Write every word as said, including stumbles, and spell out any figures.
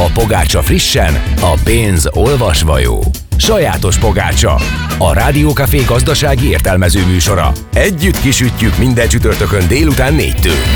A pogácsa frissen, a pénz olvasva jó. Sajátos pogácsa. A Rádiókafé gazdasági értelmező műsora. Együtt kisütjük minden csütörtökön délután négytől.